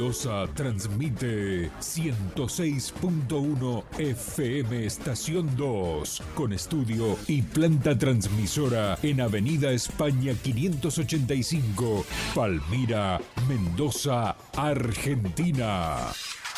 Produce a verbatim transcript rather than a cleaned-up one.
Mendoza transmite ciento seis punto uno F M Estación dos, con estudio y planta transmisora en Avenida España quinientos ochenta y cinco, Palmira, Mendoza, Argentina.